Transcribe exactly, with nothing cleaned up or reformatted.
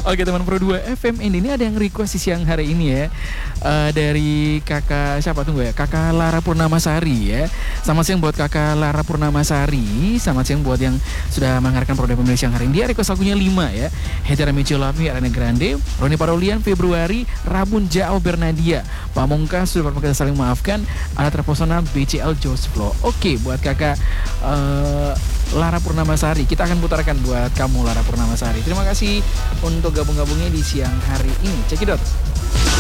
Oke teman Pro dua F M ini, ini ada yang request di siang hari ini ya. Uh, dari kakak siapa tunggu ya? Kakak Lara Purnamasari ya. Selamat siang buat kakak Lara Purnamasari. Selamat siang buat yang sudah mendengarkan Pro dua F M siang hari ini. Dia request lagunya lima ya. Hedera Michelami, Ariana Grande, Roni Parolian, Februari, Rabun Jao Bernadia, Pamungkas sudah berpakaian saling maafkan, ada terpesona B C L Josflo. Oke buat kakak uh, Lara Purnamasari, kita akan putarkan buat kamu Lara Purnamasari. Terima kasih untuk gabung-gabungnya di siang hari ini. Cekidot.